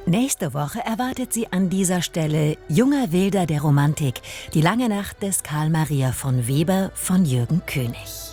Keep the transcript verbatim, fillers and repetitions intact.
Nächste Woche erwartet Sie an dieser Stelle Junger Wilder der Romantik, die lange Nacht des Karl Maria von Weber von Jürgen König.